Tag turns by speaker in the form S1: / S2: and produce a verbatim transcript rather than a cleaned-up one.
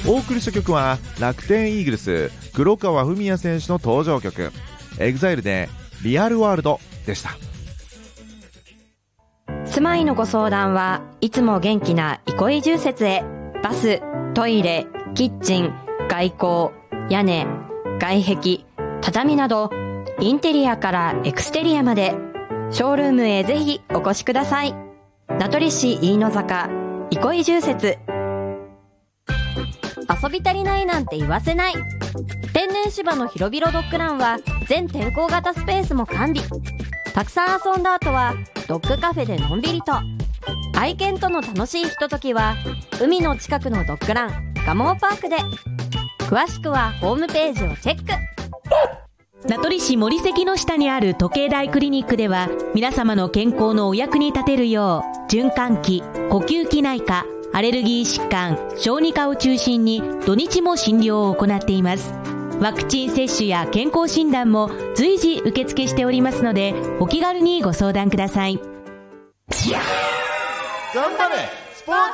S1: お送りした曲は楽天イーグルス黒川文也選手の登場曲、エグザイルでリアルワールドでした。
S2: 住まいのご相談はいつも元気な憩い住設へ。バス、トイレ、キッチン、外構、屋根、外壁、畳などインテリアからエクステリアまでショールームへぜひお越しください。名取市飯野坂憩い住設。遊び足りないなんて言わせない。天然芝の広々ドッグランは全天候型スペースも完備。たくさん遊んだ後はドッグカフェでのんびりと。愛犬との楽しいひとときは海の近くのドッグランガモーパークで。詳しくはホームページをチェック。
S3: 名取市森関の下にある時計台クリニックでは、皆様の健康のお役に立てるよう循環器、呼吸器内科、アレルギー疾患、小児科を中心に土日も診療を行っています。ワクチン接種や健康診断も随時受付しておりますので、お気軽にご相談ください。
S1: 頑張れスポー